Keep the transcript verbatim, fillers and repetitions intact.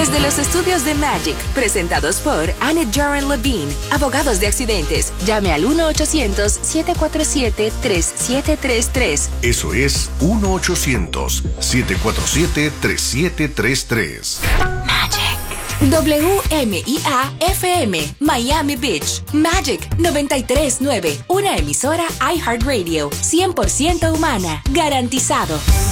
Desde los estudios de Magic, presentados por Annette Jaren Levine, abogados de accidentes. Llame al uno ochocientos, siete cuatro siete, tres siete tres tres. Eso es uno ochocientos, siete cuatro siete, tres siete tres tres. Magic. W M I A F M, Miami Beach. Magic noventa y tres punto nueve, una emisora iHeartRadio, cien por ciento humana, garantizado.